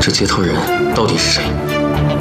这接头人到底是谁？